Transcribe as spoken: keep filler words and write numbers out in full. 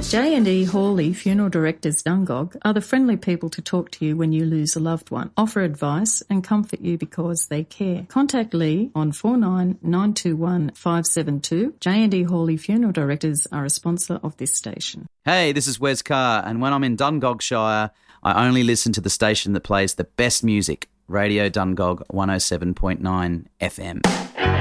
J and E Hawley Funeral Directors Dungog are the friendly people to talk to you when you lose a loved one, offer advice and comfort you because they care. Contact Lee on four nine nine two one five seven two. J and E Hawley Funeral Directors are a sponsor of this station. Hey, this is Wes Carr, and when I'm in Dungogshire, I only listen to the station that plays the best music, Radio Dungog one oh seven point nine F M.